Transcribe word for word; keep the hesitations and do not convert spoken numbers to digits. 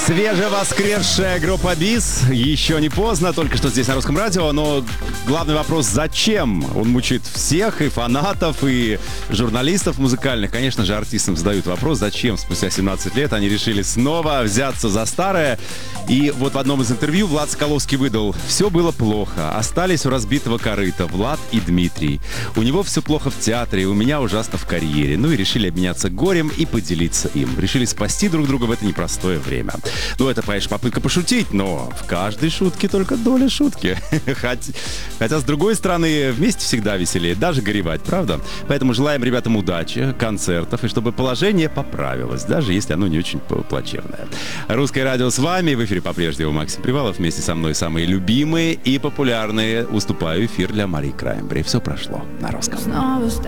Свежевоскресшая группа БИС. Еще не поздно, только что здесь на Русском радио. Но главный вопрос: зачем? Он мучает всех, и фанатов, и журналистов музыкальных. Конечно же, артистам задают вопрос, зачем спустя семнадцать лет они решили снова взяться за старое. И вот в одном из интервью Влад Соколовский выдал: все было плохо, остались у разбитого корыта Влад и Дмитрий. У него все плохо в театре, у меня ужасно в карьере. Ну и решили обменяться горем и поделиться им. Решили спасти друг друга в это непростое время. Ну, это, конечно, попытка пошутить, но в каждой шутке только доля шутки. Хотя, хотя, с другой стороны, вместе всегда веселее, даже горевать, правда? Поэтому желаем ребятам удачи, концертов, и чтобы положение поправилось, даже если оно не очень плачевное. Русское радио с вами. В эфире по-прежнему Максим Привалов. Вместе со мной самые любимые и популярные. Уступаю эфир для Марии Краймбрери. Все прошло на русском.